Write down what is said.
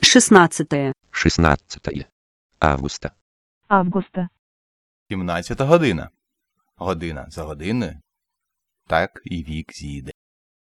16. 16 августа. августа, 17 година. Година за годиною. Так і вік зійде.